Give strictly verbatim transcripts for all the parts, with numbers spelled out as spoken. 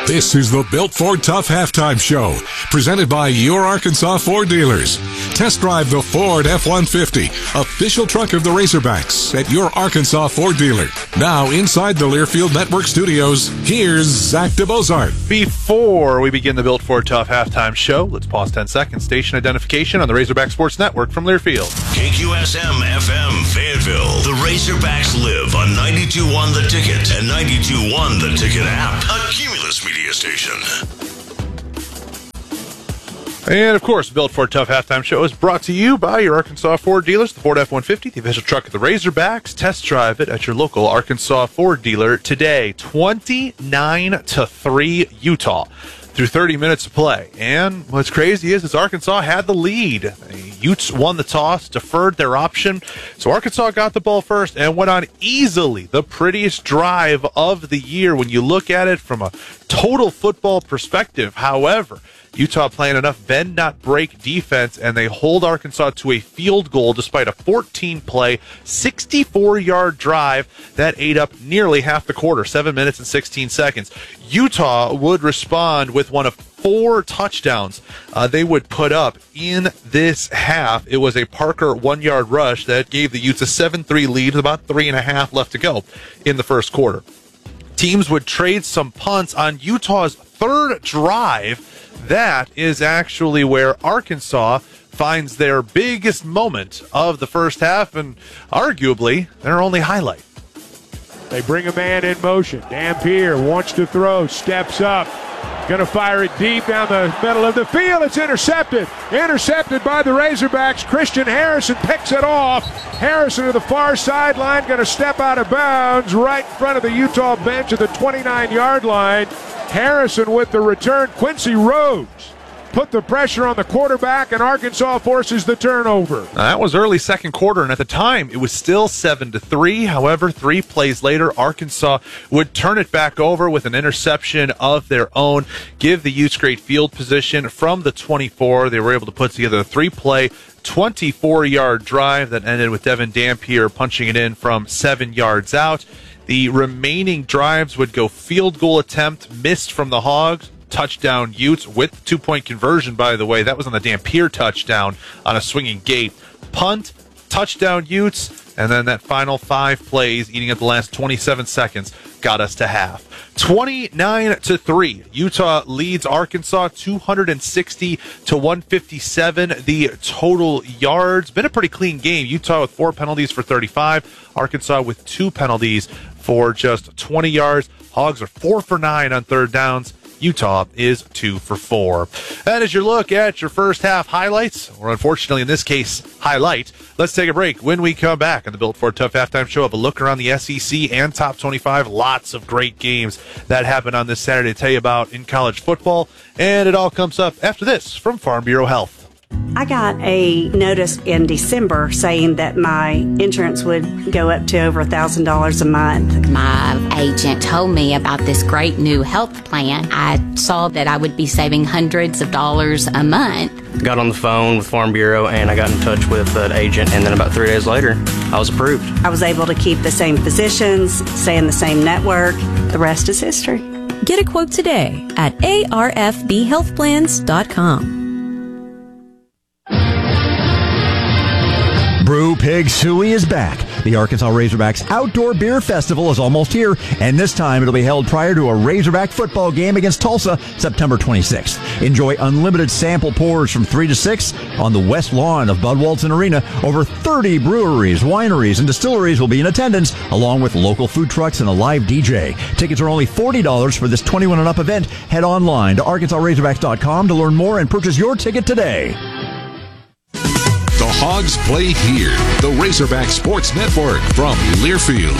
This is the Built Ford Tough Halftime Show, presented by your Arkansas Ford dealers. Test drive the Ford F one fifty, official truck of the Razorbacks, at your Arkansas Ford dealer. Now, inside the Learfield Network studios, here's Zach DeBozart. Before we begin the Built Ford Tough Halftime Show, let's pause ten seconds. Station identification on the Razorback Sports Network from Learfield. K Q S M F M Fayetteville. The Razorbacks live on ninety-two point one The Ticket and ninety-two point one The Ticket app. A Cumulus Media Station. And, of course, the Built Ford Tough Halftime Show is brought to you by your Arkansas Ford dealers. The Ford F one fifty, the official truck of the Razorbacks. Test drive it at your local Arkansas Ford dealer today. twenty-nine to three Utah through thirty minutes of play. And what's crazy is, is Arkansas had the lead. The Utes won the toss, deferred their option. So Arkansas got the ball first and went on easily the prettiest drive of the year when you look at it from a total football perspective. However, Utah playing enough bend not break defense, and they hold Arkansas to a field goal despite a fourteen play, sixty-four yard drive that ate up nearly half the quarter, seven minutes and sixteen seconds. Utah would respond with one of four touchdowns uh, they would put up in this half. It was a Parker one-yard rush that gave the Utes a seven three lead with about three and a half left to go in the first quarter. Teams would trade some punts on Utah's third drive. That is actually where Arkansas finds their biggest moment of the first half and arguably their only highlight. They bring a man in motion. Dampier wants to throw, steps up. Going to fire it deep down the middle of the field. It's intercepted. Intercepted by the Razorbacks. Christian Harrison picks it off. Harrison to the far sideline, going to step out of bounds right in front of the Utah bench at the twenty-nine yard line. Harrison with the return. Quincy Rhodes put the pressure on the quarterback, and Arkansas forces the turnover. Now, that was early second quarter, and at the time, it was still seven to three. However, three plays later, Arkansas would turn it back over with an interception of their own, give the Utes great field position from the twenty-four. They were able to put together a three-play, twenty-four yard drive that ended with Devin Dampier punching it in from seven yards out. The remaining drives would go field goal attempt, missed from the Hogs, touchdown Utes with two-point conversion, by the way. That was on the Dampier touchdown on a swinging gate. Punt, touchdown Utes, and then that final five plays, eating up the last twenty-seven seconds, got us to half. twenty-nine to three. Utah leads Arkansas two hundred sixty to one fifty-seven. The total yards. Been a pretty clean game. Utah with four penalties for thirty-five. Arkansas with two penalties for just twenty yards. Hogs are four for nine on third downs. Utah is two for four. That is your look at your first half highlights, or unfortunately in this case, highlight. Let's take a break. When we come back on the Built Ford Tough Halftime Show, have a look around the S E C and Top twenty-five. Lots of great games that happen on this Saturday to tell you about in college football. And it all comes up after this from Farm Bureau Health. I got a notice in December saying that my insurance would go up to over one thousand dollars a month. My agent told me about this great new health plan. I saw that I would be saving hundreds of dollars a month. Got on the phone with Farm Bureau and I got in touch with an agent, and then about three days later, I was approved. I was able to keep the same physicians, stay in the same network. The rest is history. Get a quote today at A R F B health plans dot com. Brew Pig Suey is back. The Arkansas Razorbacks Outdoor Beer Festival is almost here, and this time it'll be held prior to a Razorback football game against Tulsa, September twenty-sixth. Enjoy unlimited sample pours from three to six on the west lawn of Bud Walton Arena. Over thirty breweries, wineries, and distilleries will be in attendance, along with local food trucks and a live D J. Tickets are only forty dollars for this twenty-one and up event. Head online to Arkansas Razorbacks dot com to learn more and purchase your ticket today. The Hogs play here. The Razorback Sports Network from Learfield.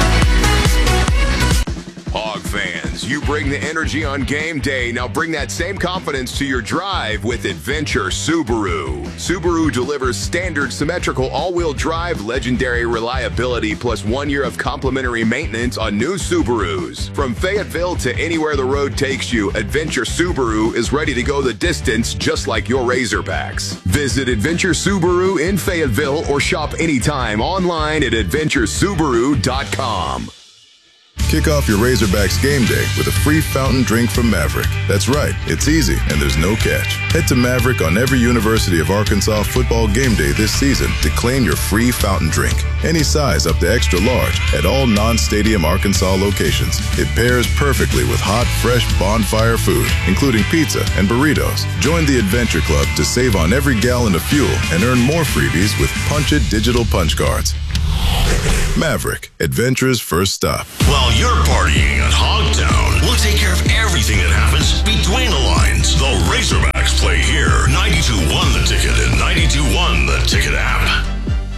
Hog fans, you bring the energy on game day. Now bring that same confidence to your drive with Adventure Subaru. Subaru delivers standard symmetrical all-wheel drive, legendary reliability, plus one year of complimentary maintenance on new Subarus. From Fayetteville to anywhere the road takes you, Adventure Subaru is ready to go the distance just like your Razorbacks. Visit Adventure Subaru in Fayetteville or shop anytime online at adventure subaru dot com. Kick off your Razorbacks game day with a free fountain drink from Maverick. That's right, it's easy and there's no catch. Head to Maverick on every University of Arkansas football game day this season to claim your free fountain drink. Any size up to extra large at all non-stadium Arkansas locations. It pairs perfectly with hot, fresh bonfire food, including pizza and burritos. Join the Adventure Club to save on every gallon of fuel and earn more freebies with Punch It digital punch cards. Maverick, adventure's first stop. While you're partying at Hogtown, we'll take care of everything that happens between the lines. The Razorbacks play here. ninety-two one The Ticket and ninety-two one The Ticket app.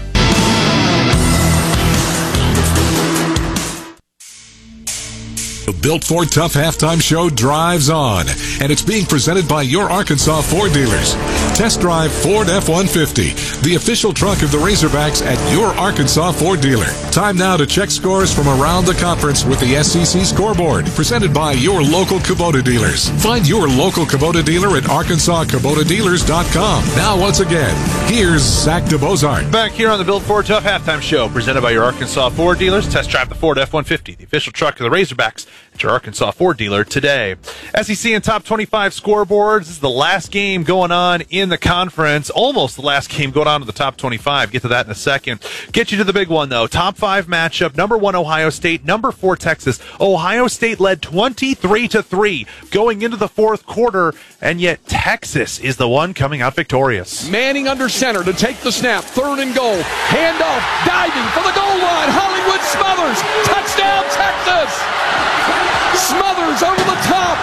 The Built Ford Tough Halftime Show drives on, and it's being presented by your Arkansas Ford dealers. Test drive Ford F one fifty, the official truck of the Razorbacks at your Arkansas Ford dealer. Time now to check scores from around the conference with the S E C scoreboard, presented by your local Kubota dealers. Find your local Kubota dealer at arkansas kubota dealers dot com. Now, once again, here's Zach DeBozart. Back here on the Built Ford Tough Halftime Show, presented by your Arkansas Ford dealers. Test drive the Ford F one fifty, the official truck of the Razorbacks at your Arkansas Ford dealer today. S E C and Top twenty-five scoreboards. This is the last game going on in the conference. Almost the last game going on in the Top twenty-five. Get to that in a second. Get you to the big one, though. Top five matchup. Number one, Ohio State. Number four, Texas. Ohio State led twenty-three to three going into the fourth quarter, and yet Texas is the one coming out victorious. Manning under center to take the snap. Third and goal. Handoff. Diving for the goal line. Hollywood Smothers. Touchdown, Texas. Smothers over the top.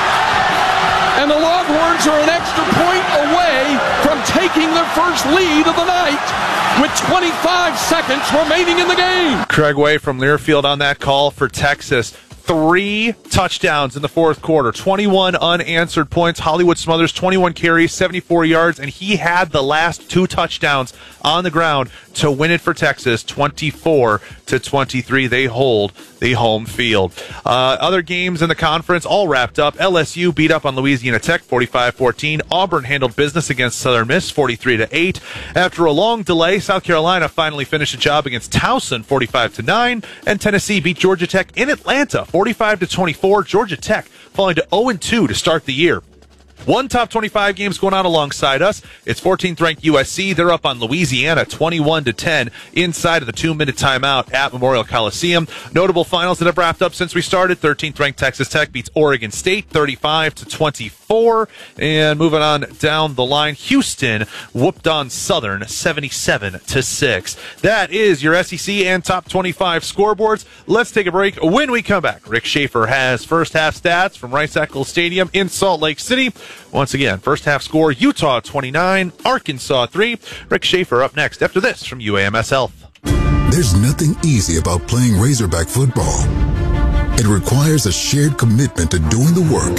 And the Longhorns are an extra point away from taking their first lead of the night with twenty-five seconds remaining in the game. Craig Way from Learfield on that call for Texas. Three touchdowns in the fourth quarter, twenty-one unanswered points. Hollywood Smothers, twenty-one carries, seventy-four yards, and he had the last two touchdowns on the ground to win it for Texas, twenty-four to twenty-three. They hold the home field. Uh, other games in the conference all wrapped up. L S U beat up on Louisiana Tech, forty-five fourteen. Auburn handled business against Southern Miss, forty-three to eight. After a long delay, South Carolina finally finished a job against Towson, forty-five to nine. And Tennessee beat Georgia Tech in Atlanta, forty-five to twenty-four. Georgia Tech falling to oh and two to start the year. One top twenty-five games going on alongside us. It's fourteenth ranked U S C. They're up on Louisiana twenty-one to ten inside of the two-minute timeout at Memorial Coliseum. Notable finals that have wrapped up since we started. thirteenth ranked Texas Tech beats Oregon State thirty-five to twenty-four. And moving on down the line, Houston whooped on Southern seventy-seven to six. That is your S E C and top twenty-five scoreboards. Let's take a break. When we come back, Rick Schaefer has first half stats from Rice-Eccles Stadium in Salt Lake City. Once again, first half score, Utah twenty-nine, Arkansas three. Rick Schaefer up next after this from U A M S Health. There's nothing easy about playing Razorback football. It requires a shared commitment to doing the work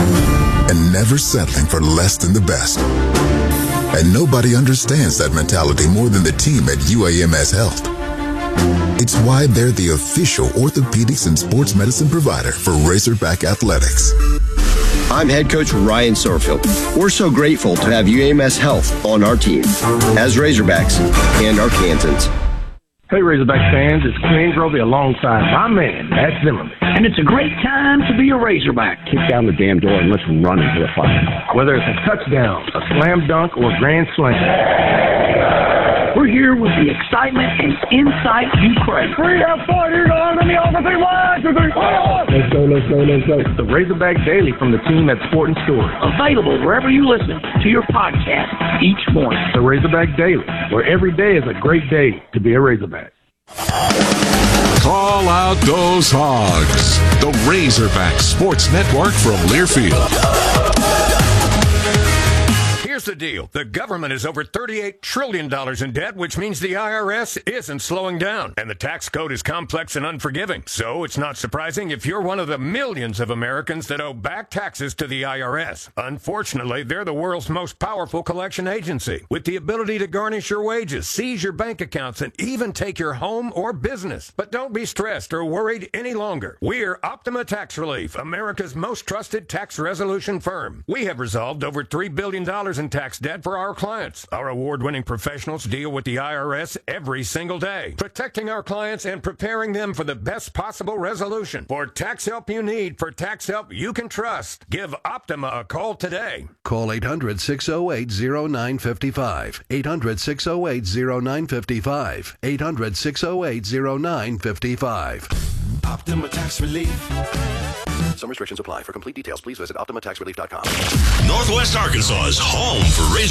and never settling for less than the best. And nobody understands that mentality more than the team at U A M S Health. It's why they're the official orthopedics and sports medicine provider for Razorback Athletics. I'm head coach Ryan Sorfield. We're so grateful to have U A M S Health on our team as Razorbacks and Arkansans. Hey, Razorback fans, it's Quinn Grovey alongside my man, Matt Zimmerman. And it's a great time to be a Razorback. Kick down the damn door and let's run into the fire. Whether it's a touchdown, a slam dunk, or a grand slam. We're here with the excitement and insight you crave. Three, have fun, you're going to the offensive line. Let's go, let's go, let's go. The Razorback Daily from the team at Sport and Story. Available wherever you listen to your podcast each morning. The Razorback Daily, where every day is a great day to be a Razorback. Call out those Hogs. The Razorback Sports Network from Learfield. Here's the deal. The government is over thirty-eight trillion dollars in debt, which means the I R S isn't slowing down. And the tax code is complex and unforgiving. So it's not surprising if you're one of the millions of Americans that owe back taxes to the I R S. Unfortunately, they're the world's most powerful collection agency, with the ability to garnish your wages, seize your bank accounts, and even take your home or business. But don't be stressed or worried any longer. We're Optima Tax Relief, America's most trusted tax resolution firm. We have resolved over three billion dollars in tax debt for our clients. Our award-winning professionals deal with the I R S every single day, protecting our clients and preparing them for the best possible resolution. For tax help you need, for tax help you can trust, give Optima a call today. Call eight hundred, six oh eight, oh nine five five. eight hundred, six oh eight, oh nine five five. eight hundred, six oh eight, oh nine five five. Optima Tax Relief. Some restrictions apply. For complete details, please visit Optima Tax Relief dot com. Northwest Arkansas's home for razor